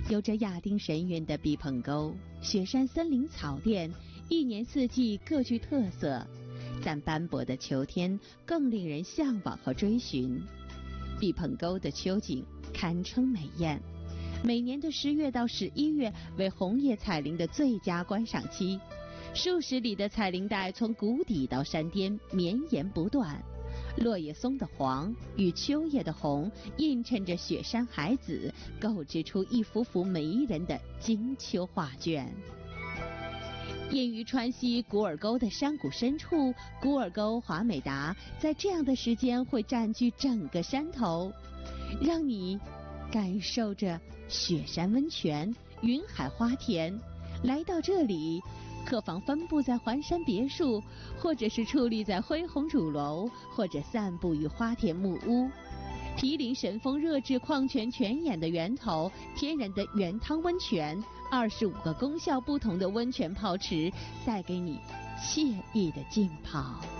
有着亚丁神韵的毕棚沟，雪山森林草甸，一年四季各具特色，但斑驳的秋天更令人向往和追寻。毕棚沟的秋景堪称美艳，每年的10月到11月为红叶彩铃的最佳观赏期，数十里的彩铃带从谷底到山巅绵延不断。落叶松的黄与秋叶的红映衬着雪山海子，构织出一幅幅迷人的金秋画卷。隐于川西古尔沟的山谷深处，古尔沟华美达在这样的时间会占据整个山头，让你感受着雪山温泉、云海花田。来到这里，客房分布在环山别墅，或者是矗立在恢宏主楼，或者散布于花田木屋。毗邻神风热质矿泉泉眼的源头，天然的原汤温泉，25个功效不同的温泉泡池，带给你惬意的浸泡。